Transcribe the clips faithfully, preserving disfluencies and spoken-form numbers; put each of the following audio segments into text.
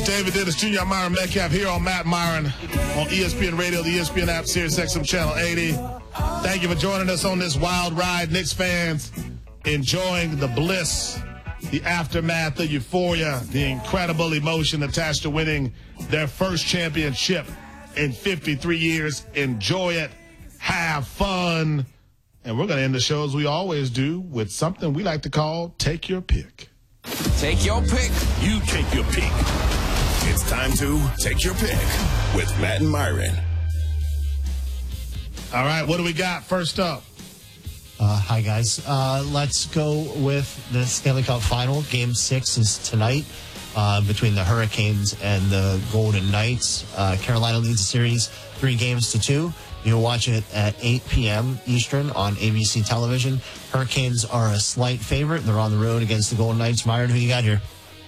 David Dennis Junior I'm Myron Metcalf here on Matt Myron on E S P N Radio, the E S P N app, Sirius X M Channel eighty. Thank you for joining us on this wild ride. Knicks fans enjoying the bliss, the aftermath, the euphoria, the incredible emotion attached to winning their first championship in fifty-three years. Enjoy it. Have fun. And we're going to end the show as we always do with something we like to call Take Your Pick. Take your pick. You take your pick. It's time to take your pick with Matt and Myron. All right, what do we got first up? Uh, hi, guys. Uh, let's go with the Stanley Cup Final. Game six is tonight uh, between the Hurricanes and the Golden Knights. Uh, Carolina leads the series three games to two. You'll watch it at eight p.m. Eastern on A B C television. Hurricanes are a slight favorite. They're on the road against the Golden Knights. Myron, who you got here?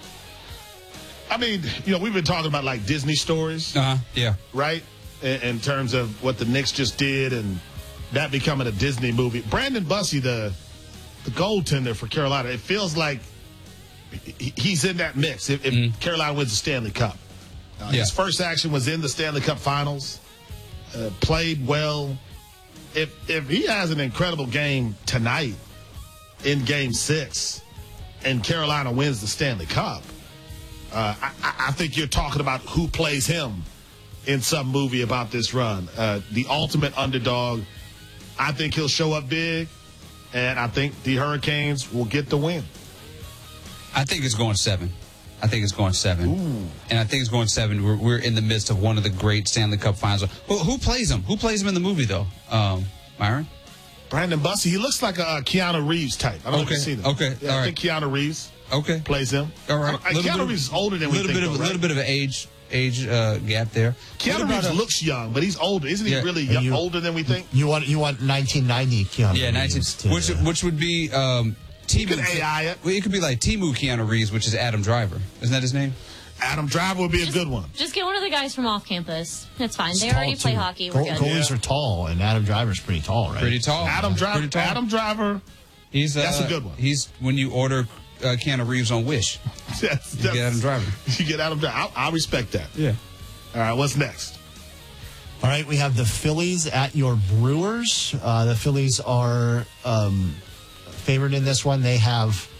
I mean, you know, we've been talking about like Disney stories. Uh-huh, yeah. Right? In, in terms of what the Knicks just did and that becoming a Disney movie. Brandon Bussie, the the goaltender for Carolina, it feels like he, he's in that mix if, if mm. Carolina wins the Stanley Cup. Uh, yeah. His first action was in the Stanley Cup Finals. Uh, played well. If if he has an incredible game tonight in Game Six, and Carolina wins the Stanley Cup, uh, I, I think you're talking about who plays him in some movie about this run. Uh, the ultimate underdog. I think he'll show up big, and I think the Hurricanes will get the win. I think it's going seven. I think it's going seven. Ooh. And I think it's going seven. We're, we're in the midst of one of the great Stanley Cup finals. Who, who plays him? Who plays him in the movie, though? Um, Myron? Brandon Bussie. He looks like a, a Keanu Reeves type. I don't okay. know if you've seen him. Okay. Yeah, All I right. think Keanu Reeves okay. plays him. All right. I, I, Keanu of, Reeves is older than we little think. Bit of, A right? little bit of an age age uh, gap there. Keanu Reeves uh, looks young, but he's older. Isn't he yeah. really young, you, older than we think? You want you want nineteen ninety Keanu Yeah, nineteen, Reeves to, which, which would be... Um, you could A I it. Well, it could be like Timu Keanu Reeves, which is Adam Driver. Isn't that his name? Adam Driver would be just, a good one. Just get one of the guys from off campus. That's fine. He's they tall, already play too. hockey. Goal, We're good. goalies Yeah. are tall, and Adam Driver's pretty tall, right? Pretty tall. Adam Driver. Pretty tall. Adam Driver. He's uh, That's a good one. He's when you order uh, Keanu Reeves on Wish. that's, You get Adam Driver. You get Adam Driver. I, I respect that. Yeah. All right, what's next? All right, we have the Phillies at your Brewers. Uh, the Phillies are um, favored in this one. They have